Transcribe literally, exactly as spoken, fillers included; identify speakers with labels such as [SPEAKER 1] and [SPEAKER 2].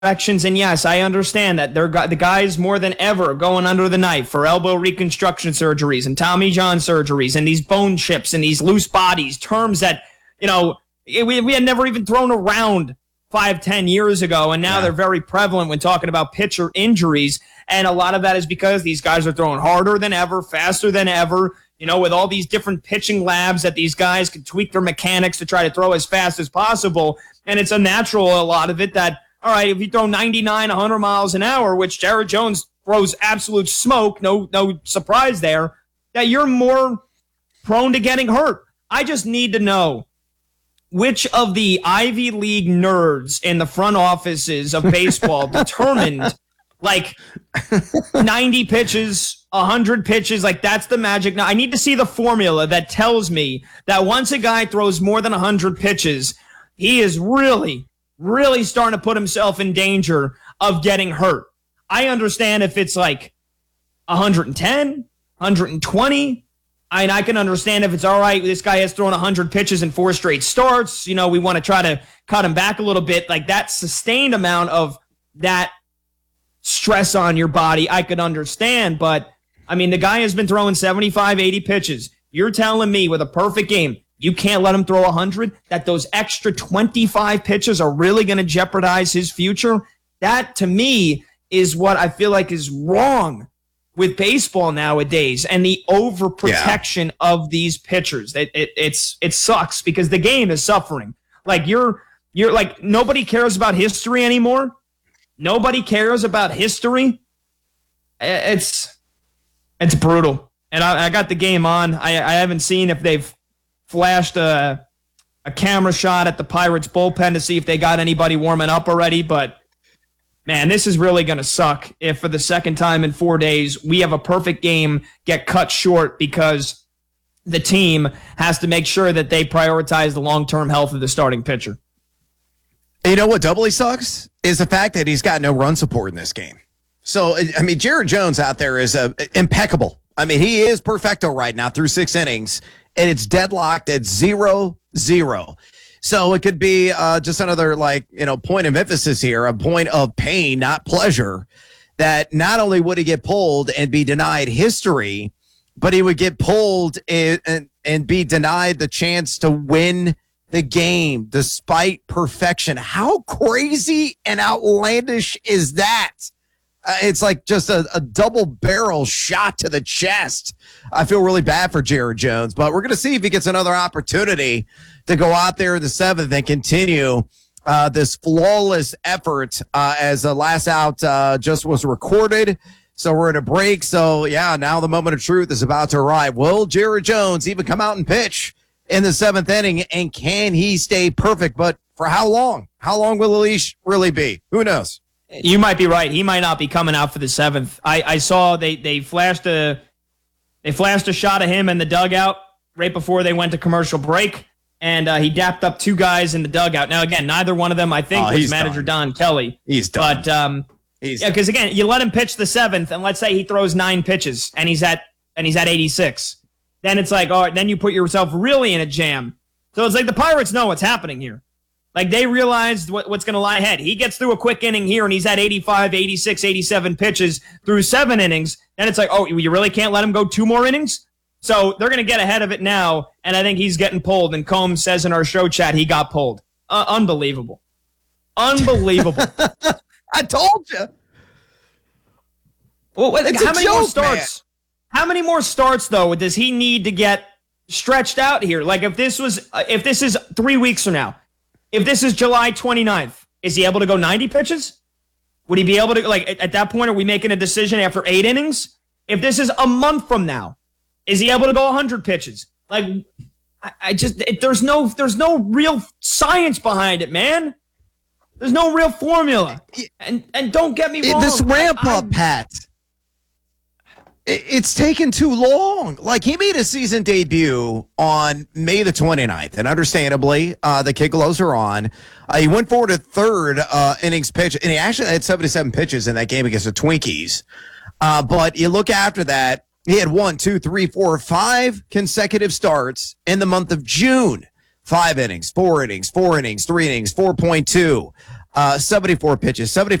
[SPEAKER 1] injections, and yes, I understand that they're the guys more than ever going under the knife for elbow reconstruction surgeries and Tommy John surgeries and these bone chips and these loose bodies, terms that, you know, we, we had never even thrown around five, ten years ago, and now yeah. they're very prevalent when talking about pitcher injuries, and a lot of that is because these guys are throwing harder than ever, faster than ever, you know, with all these different pitching labs that these guys can tweak their mechanics to try to throw as fast as possible, and it's a natural, a lot of it, that, all right, if you throw ninety-nine, one hundred miles an hour, which Jared Jones throws absolute smoke, no, no surprise there, that you're more prone to getting hurt. I just need to know which of the Ivy League nerds in the front offices of baseball determined, like, ninety pitches, one hundred pitches, like, that's the magic. Now, I need to see the formula that tells me that once a guy throws more than one hundred pitches, he is really, really starting to put himself in danger of getting hurt. I understand if it's like one hundred ten, one hundred twenty, I, and I can understand if it's all right, this guy has thrown one hundred pitches in four straight starts. You know, we want to try to cut him back a little bit. Like, that sustained amount of that stress on your body, I could understand. But, I mean, the guy has been throwing seventy-five, eighty pitches. You're telling me with a perfect game, you can't let him throw one hundred, that those extra twenty-five pitches are really going to jeopardize his future? That, to me, is what I feel like is wrong with baseball nowadays, and the overprotection yeah. of these pitchers. It, it it's it sucks because the game is suffering. Like you're you're like nobody cares about history anymore. Nobody cares about history. It's it's brutal. And I, I got the game on. I I haven't seen if they've flashed a a camera shot at the Pirates bullpen to see if they got anybody warming up already, but man, this is really going to suck if for the second time in four days we have a perfect game get cut short because the team has to make sure that they prioritize the long-term health of the starting pitcher.
[SPEAKER 2] You know what doubly sucks is the fact that he's got no run support in this game. So, I mean, Jared Jones out there is uh, impeccable. I mean, he is perfecto right now through six innings, and it's deadlocked at zero zero. So it could be uh, just another, like, you know, point of emphasis here, a point of pain, not pleasure, that not only would he get pulled and be denied history, but he would get pulled and, and, and be denied the chance to win the game despite perfection. How crazy and outlandish is that? Uh, it's like just a, a double barrel shot to the chest. I feel really bad for Jared Jones, but we're going to see if he gets another opportunity to go out there in the seventh and continue uh, this flawless effort uh, as the last out uh, just was recorded. So we're in a break. So, yeah, now the moment of truth is about to arrive. Will Jared Jones even come out and pitch in the seventh inning, and can he stay perfect? But for how long? How long will the leash really be? Who knows?
[SPEAKER 1] You might be right. He might not be coming out for the seventh. I, I saw they they flashed a they flashed a shot of him in the dugout right before they went to commercial break, and uh, he dapped up two guys in the dugout. Now, again, neither one of them, I think, oh, was manager done. Don Kelly.
[SPEAKER 2] He's done.
[SPEAKER 1] But um,
[SPEAKER 2] he's
[SPEAKER 1] yeah, because again, you let him pitch the seventh, and let's say he throws nine pitches, and he's at and he's at eighty-six. Then it's like, all right, then you put yourself really in a jam. So it's like the Pirates know what's happening here. Like, they realized what, what's going to lie ahead. He gets through a quick inning here, and he's at eighty-five, eighty-six, eighty-seven pitches through seven innings. Then it's like, oh, you really can't let him go two more innings? So they're going to get ahead of it now, and I think he's getting pulled. And Combs says in our show chat he got pulled. Uh, unbelievable. Unbelievable.
[SPEAKER 2] I told you.
[SPEAKER 1] Well, wait,
[SPEAKER 2] it's
[SPEAKER 1] how many
[SPEAKER 2] joke,
[SPEAKER 1] more starts? Man. How many more starts, though, does he need to get stretched out here? Like, if this was, if this is three weeks from now, if this is July twenty-ninth, is he able to go ninety pitches? Would he be able to, like, at that point, are we making a decision after eight innings? If this is a month from now, is he able to go one hundred pitches? Like, I, I just, it, there's no, there's no real science behind it, man. There's no real formula. And and don't get me wrong.
[SPEAKER 2] This ramp up, I, Pat. It's taken too long. Like, he made a season debut on May the twenty-ninth, and understandably, uh, the kick gloves are on. Uh, he went forward to third uh, innings pitch, and he actually had seventy-seven pitches in that game against the Twinkies. Uh, but you look after that, he had one, two, three, four, five consecutive starts in the month of June. Five innings, four innings, four innings, three innings, four point two. Uh, seventy-four pitches, seventy